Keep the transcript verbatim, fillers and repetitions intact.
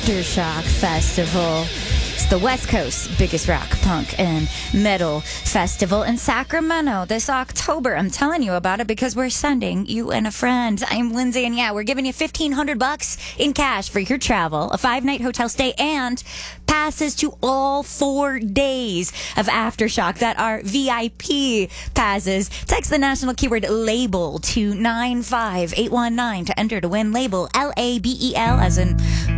Aftershock Festival. It's the West Coast's biggest rock, punk, and metal festival in Sacramento this October. I'm telling you about it because we're sending you and a friend. I'm Lindsay, and yeah, we're giving you fifteen hundred bucks in cash for your travel, a five-night hotel stay, and passes to all four days of Aftershock that are V I P passes. Text the national keyword LABEL to nine five eight one nine to enter to win. LABEL, L A B E L, as in